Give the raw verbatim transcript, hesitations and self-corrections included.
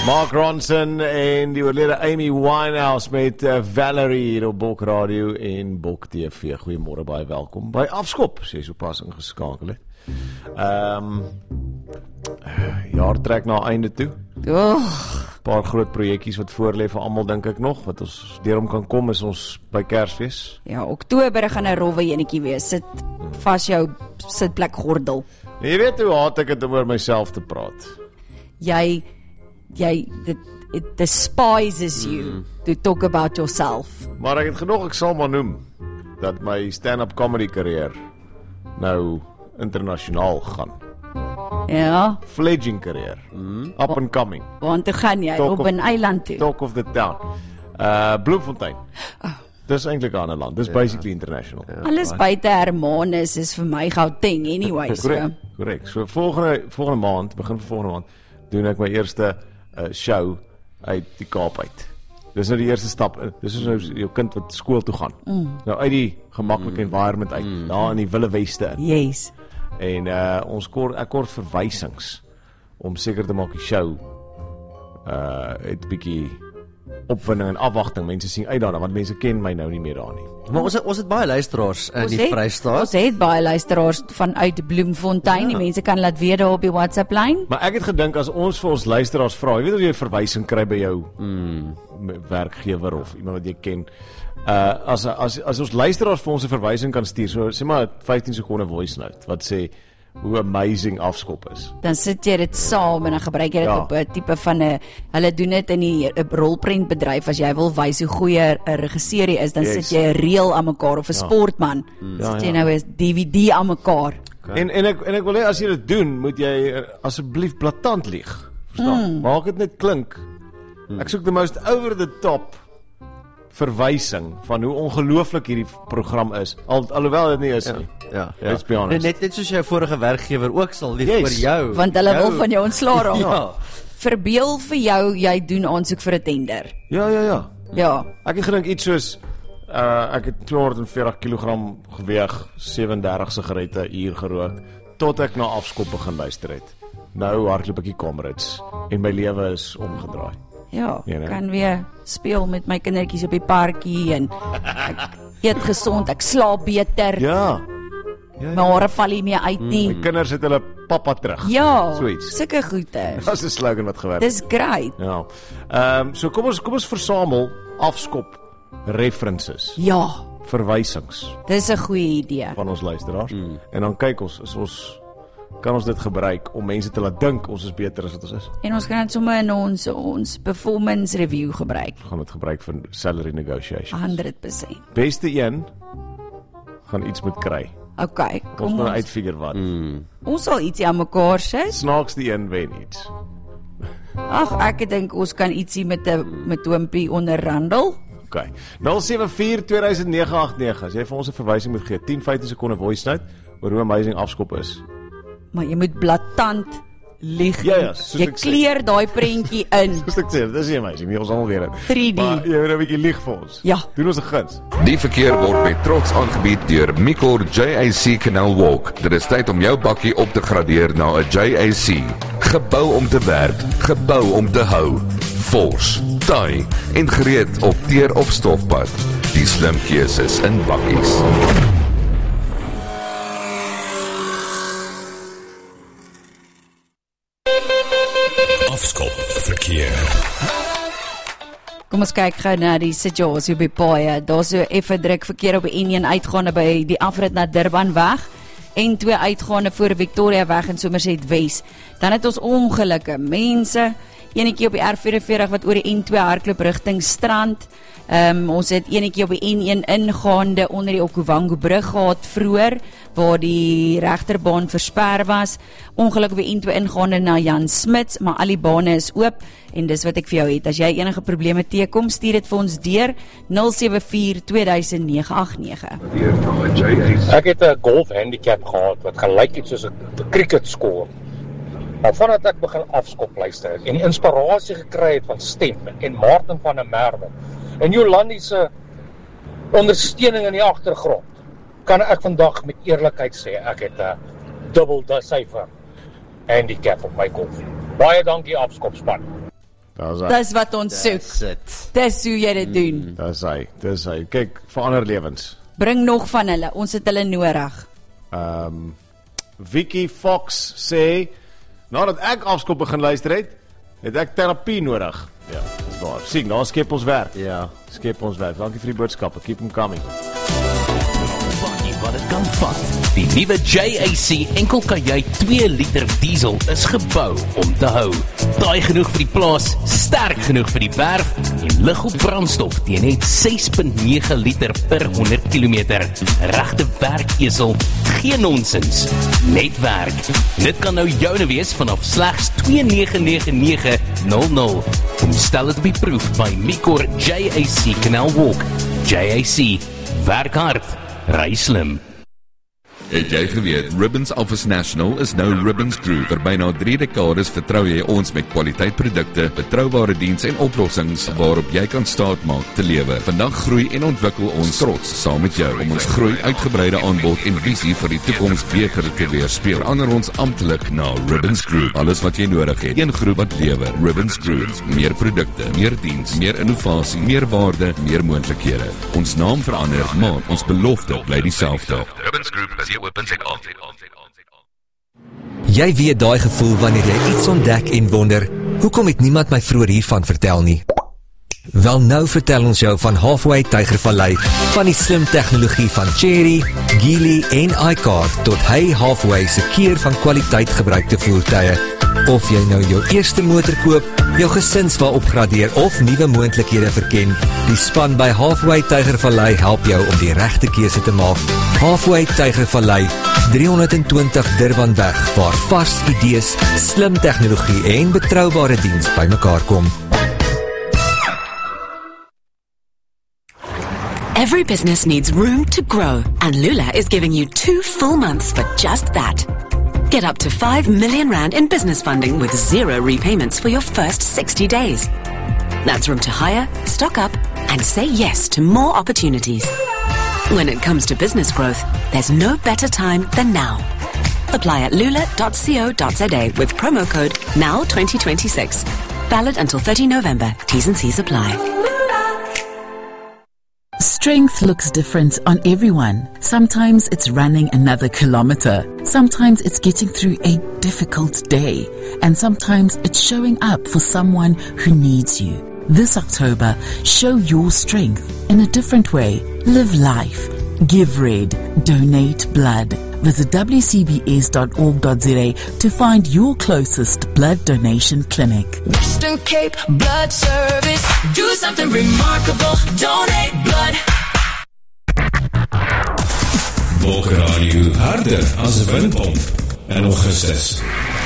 Mark Ronson en die oorlede Amy Winehouse met uh, Valerie hier op Bok Radio en Bok T V. Goeiemôre, baie welkom by Afskop, sê so pas ingeskakel het. Ehm um, jaar trek na einde toe. Oh. Paar groot projekkies wat voorlê vir almal, dink ek nog, wat ons deurom kan kom is ons by Kersfees. Ja, Oktober gaan 'n rowwe enetjie wees. Sit vas jou sitplek gordel. En jy weet hoe haat ek dit om oor myself te praat. Jy jy dit it despises you mm. to talk about yourself. Maar ek het genoeg, ek sal maar noem dat my stand-up comedy carrière nou internasionaal gaan. Ja. Fledging carrière. Mm. Up and coming. Want toe gaan jy Talk op 'n eiland toe. Talk of the town. Uh Bloemfontein. Oh. Dis eintlik 'n ander land. Dis yeah. basically international. Yeah. Alles yeah. buite Hermanus is vir my Gauteng anyway. Korrek. Korrek. So volgende volgende maand, begin van volgende maand, doen ek my eerste uh, show uit die Kaap uit. Dis nou die eerste stap. Dis is nou jou kind wat skool toe gaan. Mm. Nou uit die gemaklike mm. environment uit, mm. daar in die Wille Weste in. Yes. En uh, ons kort ek kort verwysings om seker te maak die show uh het 'n bietjie opwinding en afwagting. Mense sien uit daarna want mense ken my nou nie meer daar nie. Maar ons het, ons het baie luisteraars in die Vrystaat. Ons het baie luisteraars vanuit Bloemfontein. Ja. Die mense kan laat weet daar op die WhatsApp lyn. Maar ek het gedink as ons vir ons luisteraars vra, jy weet of jy 'n verwysing kry by jou mm, werkgewer of iemand wat jy ken. Uh as as as ons luisteraars vir ons 'n verwysing kan stuur, so sê maar vyftien sekonde voice note wat sê hoe amazing Afskop is. Dan sit jy dit saam en dan gebruik jy dit ja. op 'n tipe van 'n hulle doen dit in die rolprentbedryf as jy wil wys hoe goeie 'n regisseur jy is, dan yes. sit jy 'n reel aan mekaar of 'n ja. sportman. Mm. Ja, sit jy ja. nou 'n D V D aan mekaar. Okay. En en ek en ek wil hê as jy dit doen, moet jy asseblief blaatant lieg. Verstaan? Mm. Maak dit net klink. Mm. Ek soek the most over the top verwysing van hoe ongelooflik hierdie program is. Al alhoewel dit nie is nie. Ja, ja. Let's be honest. Net net soos jou vorige werkgewer ook sal lief yes. oor jou. Want hulle jou. wil van jou ontslaa raak. ja. Verbeel vir jou jy doen aansoek vir 'n tender. Ja, ja, ja. Ja. Ek het gedink iets soos uh ek het tweehonderdveertig kilogram geweg, sewendertig sigarette 'n uur gerook tot ek na Afskop begin luister het. Nou hardloop ek die Comrades en my lewe is omgedraai. Ja, ek kan weer speel met my kindertjies op die parkie en ek eet gesond, ek slaap beter. Ja. Ja, ja. My hare val nie meer uit nie. Mm, my kinders het hulle pappa terug. Ja, Zoiets. sulke goeie. Dis 'n slogan wat gewerk. Dis great. Ja. Ehm um, so kom ons kom ons versamel Afskop references. Ja. Verwysings. Dis 'n goeie idee. Van ons luisteraars. Mm. En dan kyk ons, is ons kan ons dit gebruik om mense te laat dink ons is beter as wat ons is. En ons kan dit sommer in ons ons performance review gebruik. Ons gaan dit gebruik vir salary negotiations. honderd persent. Beste een gaan iets moet kry. Okay, kom ons moet uitfigure wat. Mm. Ons sal ietsie aan mekaar sit. Snaaks die een wen iets. Ag, ek dink ons kan ietsie met 'n met Oompie onderhandel. Okay. nul sewe vier twee nege agt nege. As jy vir ons 'n verwysing moet gee, tien vyftien sekonde voice note oor hoe amazing Afskop is. Maar jy moet blaatant lieg. Ja, ja, jy kleur daai prentjie in. Soos ek sê, dis nie amazing nie, ons almal weet dit. drie D. Maar jy moet 'n bietjie lieg vir ons. Ja. Doen ons 'n guns. Die verkeer word met trots aangebied deur Mikor J A C Canal Walk. Dit is tyd om jou bakkie op te gradeer na 'n J A C. Gebou om te werk, gebou om te hou. Vors, taai en gereed op teer of stofpad. Die slim keuses in bakkies. Afskop verkeer. Kom ons kyk gou na die situasie op die paaie. Daar's so effe druk verkeer op die N een uitgaande by die afrit na Durban weg. N twee uitgaande voor Victoria weg in Somerset Wes. Dan het ons ongelukke. Mense, enetjie op die R vyf vyf wat oor die N twee hardloop rigting Strand. Um, ons het enetjie op die N een ingaande onder die Okuwango brug gehad vroeër, waar die regterbaan versper was. Ongeluk op die N twee ingaande na Jan Smits, maar al die bane is oop en dis wat ek vir jou het. As jy enige probleme teekom, stuur dit vir ons deur nul sewe vier twee nege agt nege. Ek het 'n golf handicap gehad wat gelyk het soos 'n cricket score. Maar vandat ek begin Afskop luister en die inspirasie gekry het van Stem en Martin van der Merwe en Jolandi se ondersteuning in die agtergrond, kan ek vandag met eerlikheid sê ek het 'n dubbel syfer handicap op my golf. Baie dankie Afskop span. Dis wat ons soek. Dis hoe jy dit doen. Dis hy, dis hy. Kyk, verander lewens. Bring nog van hulle, ons het hulle nodig. Um, Vicky Fox sê, nadat ek afskop begin luister het, het ek terapie nodig. Ja, dis waar. Sien, daar skep ons werk. Ja. Skep ons werk. Dankie vir die boodskappe. Keep them coming. Wat dit kan vat. Die nuwe J A C enkel kajuit twee liter diesel is gebou om te hou. Taai genoeg vir die plaas, sterk genoeg vir die werf en lig op brandstof teen net ses komma nege liter per honderd kilometer. Regte werkesel, geen nonsens, net werk. Dit kan nou joune wees vanaf slegs twee nege nege nege nul nul. Kom stel dit op die proef by Mikor J A C Canal Walk. J A C, werk hard. Ry slim. Het jy geweet, Ribbons Office National is nou Ribbons Group. Vir byna drie dekades vertrou jy ons met kwaliteitprodukte, betroubare diens en oplossings waarop jy kan staatmaak te lewe. Vandag groei en ontwikkel ons trots saam met jou om ons groei, uitgebreide aanbod en visie vir die toekoms beter te weerspieël. Verander ons amptelik na Ribbons Group. Alles wat jy nodig het. Een groep wat lewer. Ribbons Group. Meer produkte, meer diens, meer innovasie, meer waarde, meer moontlikhede. Ons naam verander, maar ons belofte bly dieselfde. Ribbons Group is jou Jy weet daai gevoel wanneer jy iets ontdek en wonder, hoekom het niemand my vroeër hiervan vertel nie? Wel nou vertel ons jou van Halfway Tygervallei, van die slim tegnologie van Chery, Geely en iCar tot hy Halfway se keer van kwaliteit gebruikte voertuie. Of jy nou jou eerste motor koop, jou gesinswa opgradeer of nuwe moontlikhede verken, die span by Halfway Tygervallei help jou om die regte keuse te maak. Halfway Tygervallei, driehonderdtwintig Durbanweg, waar vars idees, slim tegnologie en betroubare diens bymekaar kom. Every business needs room to grow, and Lula is giving you two full months for just that. Get up to five million rand in business funding with zero repayments for your first sixty days. That's room to hire, stock up, and say yes to more opportunities. When it comes to business growth, there's no better time than now. Apply at lula dot co dot za with promo code N O W twenty twenty-six. Valid until thirty November. T's and C's apply. Strength looks different on everyone. Sometimes it's running another kilometer. Sometimes it's getting through a difficult day. And sometimes it's showing up for someone who needs you. This October, show your strength in a different way. Live life. Give red. Donate blood. Visit w c b s dot org dot za to find your closest blood donation clinic. Western Cape Blood Service. Do something remarkable. Donate blood. Wolkenradio harder as 'n windpomp in Augustus.